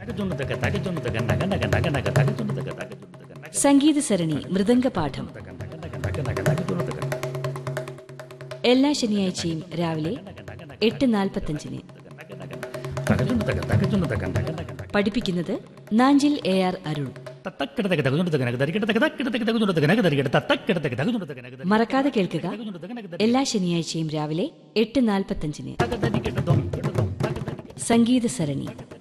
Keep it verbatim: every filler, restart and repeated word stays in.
സംഗീത സരണി മൃദംഗപാഠം എല്ലാ ശനിയാഴ്ചയും രാവിലെ എട്ട് നാൽപ്പത്തഞ്ചിന്. പഠിപ്പിക്കുന്നത് നാഞ്ചിൽ എ ആർ അരുൺ. മറക്കാതെ കേൾക്കുക, എല്ലാ ശനിയാഴ്ചയും രാവിലെ എട്ട് നാൽപ്പത്തഞ്ചിന് സംഗീത സരണി.